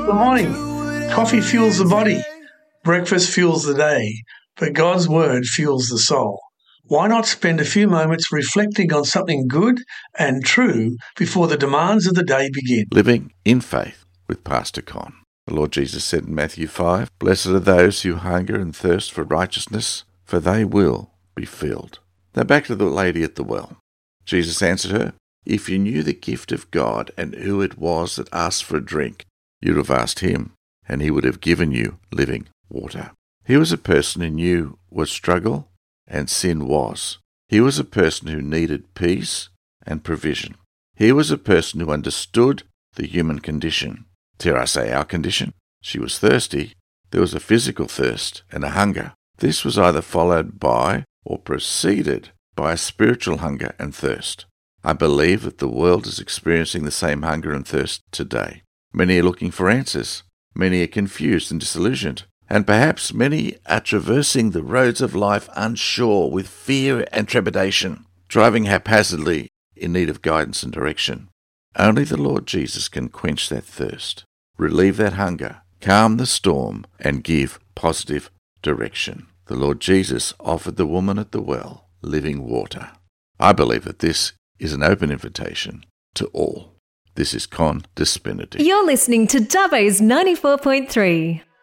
Good morning. Coffee fuels the body, breakfast fuels the day, but God's Word fuels the soul. Why not spend a few moments reflecting on something good and true before the demands of the day begin? Living in Faith with Pastor Con. The Lord Jesus said in Matthew 5, "Blessed are those who hunger and thirst for righteousness, for they will be filled." Now back to the lady at the well. Jesus answered her, "If you knew the gift of God and who it was that asked for a drink, you'd have asked him, and he would have given you living water." He was a person who knew what struggle and sin was. He was a person who needed peace and provision. He was a person who understood the human condition. Dare I say our condition? She was thirsty. There was a physical thirst and a hunger. This was either followed by or preceded by a spiritual hunger and thirst. I believe that the world is experiencing the same hunger and thirst today. Many are looking for answers. Many are confused and disillusioned. And perhaps many are traversing the roads of life unsure with fear and trepidation, driving haphazardly in need of guidance and direction. Only the Lord Jesus can quench that thirst, relieve that hunger, calm the storm, and give positive direction. The Lord Jesus offered the woman at the well living water. I believe that this is an open invitation to all. This is Con Dispinity. You're listening to Dubbo's 94.3.